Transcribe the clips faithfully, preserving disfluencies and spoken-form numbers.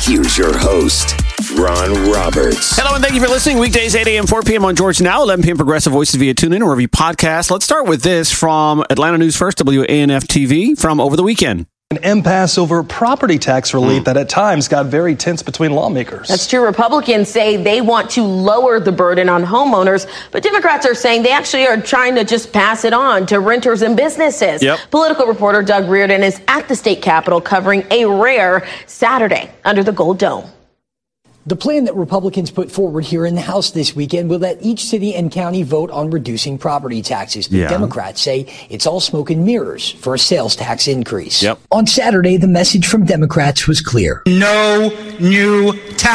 Here's your host, Ron Roberts. Hello, and thank you for listening. Weekdays, eight a.m., four p.m. on Georgia Now, eleven p.m. Progressive Voices via TuneIn or review podcast. Let's start with this from Atlanta News First, W A N F T V, from over the weekend. An impasse over property tax relief mm. that at times got very tense between lawmakers. That's true. Republicans say they want to lower the burden on homeowners, but Democrats are saying they actually are trying to just pass it on to renters and businesses. Yep. Political reporter Doug Reardon is at the state capitol covering a rare Saturday under the Gold Dome. The plan that Republicans put forward here in the House this weekend will let each city and county vote on reducing property taxes. But yeah. Democrats say it's all smoke and mirrors for a sales tax increase. Yep. On Saturday, the message from Democrats was clear. No new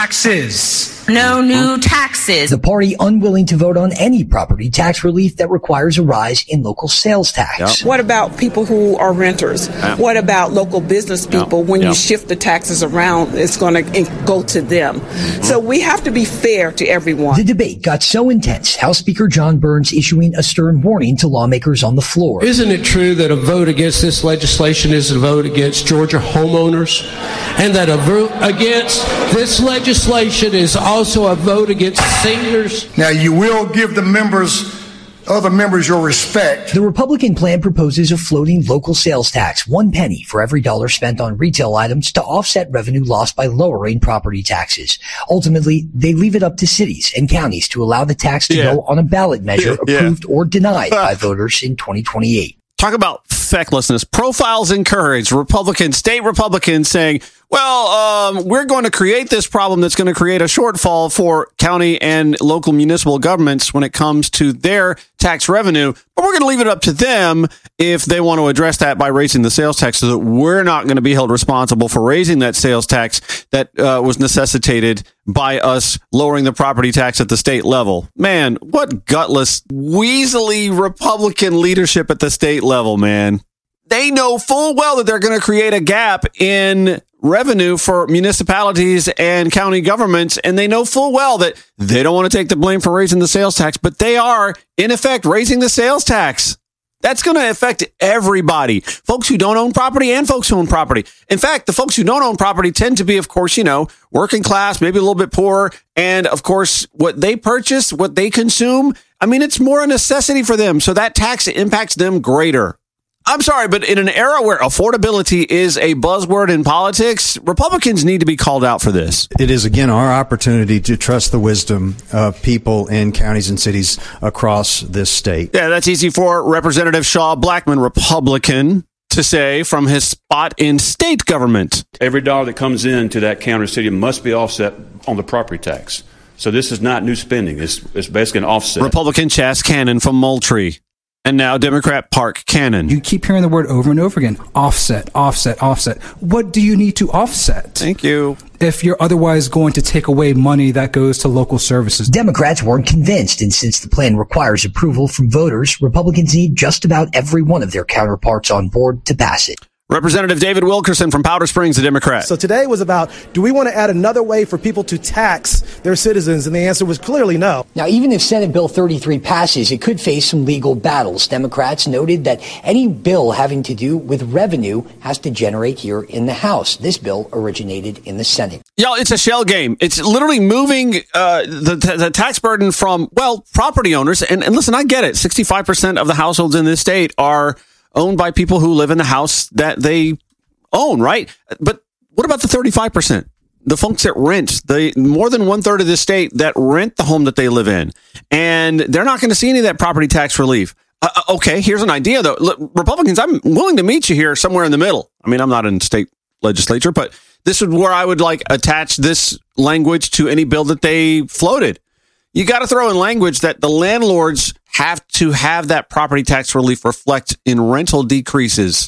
taxes. No new taxes. The party unwilling to vote on any property tax relief that requires a rise in local sales tax. Yep. What about people who are renters? Yep. What about local business people? Yep. When yep. you shift the taxes around, it's going to go to them. Mm-hmm. So we have to be fair to everyone. The debate got so intense, House Speaker John Burns issuing a stern warning to lawmakers on the floor. Isn't it true that a vote against this legislation is a vote against Georgia homeowners? And that a vote against this legislation is also a vote against seniors? Now, you will give the members, other members, your respect. The Republican plan proposes a floating local sales tax, one penny for every dollar spent on retail items to offset revenue lost by lowering property taxes. Ultimately, they leave it up to cities and counties to allow the tax to yeah. go on a ballot measure yeah. approved or denied by voters in twenty twenty-eight. Talk about fecklessness. Profiles encourage Republicans, state Republicans saying, well, um, we're going to create this problem that's going to create a shortfall for county and local municipal governments when it comes to their tax revenue. But we're going to leave it up to them if they want to address that by raising the sales tax so that we're not going to be held responsible for raising that sales tax that uh, was necessitated by us lowering the property tax at the state level. Man, what gutless, weaselly Republican leadership at the state level, man. They know full well that they're going to create a gap in revenue for municipalities and county governments, and they know full well that they don't want to take the blame for raising the sales tax, but they are, in effect, raising the sales tax. That's going to affect everybody, folks who don't own property and folks who own property. In fact, the folks who don't own property tend to be, of course, you know, working class, maybe a little bit poor. And of course, what they purchase, what they consume, I mean, it's more a necessity for them. So that tax impacts them greater. I'm sorry, but in an era where affordability is a buzzword in politics, Republicans need to be called out for this. It is, again, our opportunity to trust the wisdom of people in counties and cities across this state. Yeah, that's easy for Representative Shaw Blackman, Republican, to say from his spot in state government. Every dollar that comes into that county or city must be offset on the property tax. So this is not new spending. It's, it's basically an offset. Republican Chas Cannon from Moultrie. And now Democrat Park Cannon. You keep hearing the word over and over again. Offset, offset, offset. What do you need to offset? Thank you. If you're otherwise going to take away money that goes to local services. Democrats weren't convinced, and since the plan requires approval from voters, Republicans need just about every one of their counterparts on board to pass it. Representative David Wilkerson from Powder Springs, a Democrat. So today was about, do we want to add another way for people to tax their citizens? And the answer was clearly no. Now, even if Senate Bill thirty-three passes, it could face some legal battles. Democrats noted that any bill having to do with revenue has to generate here in the House. This bill originated in the Senate. Y'all, it's a shell game. It's literally moving uh, the, the tax burden from, well, property owners. And, and listen, I get it. sixty-five percent of the households in this state are owned by people who live in the house that they own, right? But what about the thirty-five percent? The folks that rent, the more than one third of the state that rent the home that they live in, and they're not going to see any of that property tax relief. Uh, okay, here's an idea though. Look, Republicans, I'm willing to meet you here somewhere in the middle. I mean, I'm not in state legislature, but this is where I would like attach this language to any bill that they floated. You got to throw in language that the landlords have to have that property tax relief reflect in rental decreases.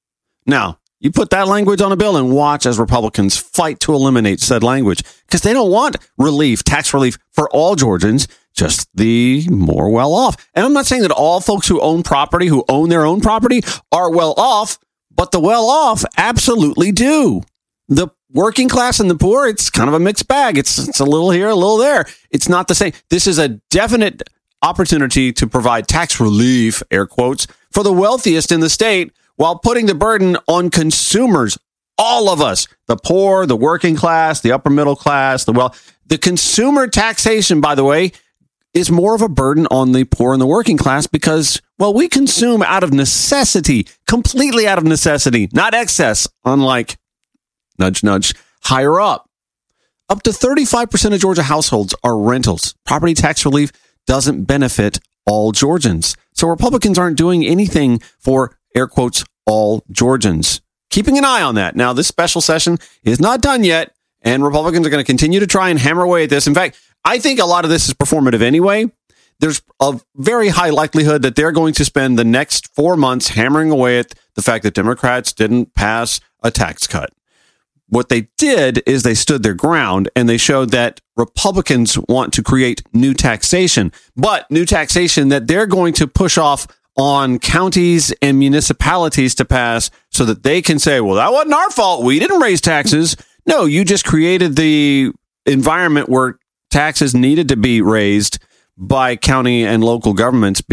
Now, you put that language on a bill and watch as Republicans fight to eliminate said language because they don't want relief, tax relief for all Georgians, just the more well off. And I'm not saying that all folks who own property, who own their own property, are well off, but the well off absolutely do. The working class and the poor, it's kind of a mixed bag. It's, it's a little here, a little there. It's not the same. This is a definite opportunity to provide tax relief, air quotes, for the wealthiest in the state while putting the burden on consumers, all of us, the poor, the working class, the upper middle class, the well, the consumer taxation, by the way, is more of a burden on the poor and the working class because, well, we consume out of necessity, completely out of necessity, not excess, unlike, nudge, nudge, higher up. Up to thirty-five percent of Georgia households are rentals. Property tax relief doesn't benefit all Georgians. So Republicans aren't doing anything for, air quotes, all Georgians. Keeping an eye on that. Now, this special session is not done yet, and Republicans are going to continue to try and hammer away at this. In fact, I think a lot of this is performative anyway. There's a very high likelihood that they're going to spend the next four months hammering away at the fact that Democrats didn't pass a tax cut. What they did is they stood their ground and they showed that Republicans want to create new taxation, but new taxation that they're going to push off on counties and municipalities to pass so that they can say, well, that wasn't our fault. We didn't raise taxes. No, you just created the environment where taxes needed to be raised by county and local governments